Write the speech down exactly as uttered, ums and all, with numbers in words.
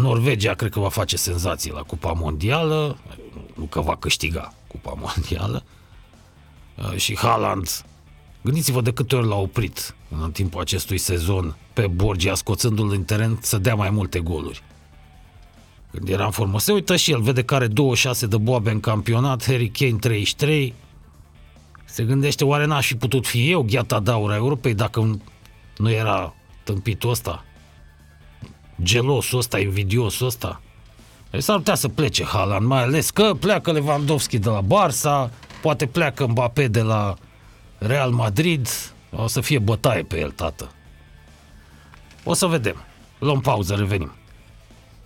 Norvegia cred că va face senzație la Cupa Mondială, nu că va câștiga Cupa Mondială. Și Haaland, gândiți-vă de câte ori l-a oprit în timpul acestui sezon pe Borgia, scoțându-l din teren să dea mai multe goluri. Când era în formă, se uită și el, vede că are douăzeci și șase de boabe în campionat, Harry Kane treizeci și trei, se gândește, oare n-aș fi putut fi eu gheata de aur a Europei dacă nu era tâmpitul ăsta, gelosul ăsta, invidiosul ăsta? Deci s-ar putea să plece Haaland, mai ales că pleacă Lewandowski de la Barça, poate pleacă Mbappé de la Real Madrid, o să fie bătaie pe el, tată. O să vedem. Luăm pauză, revenim.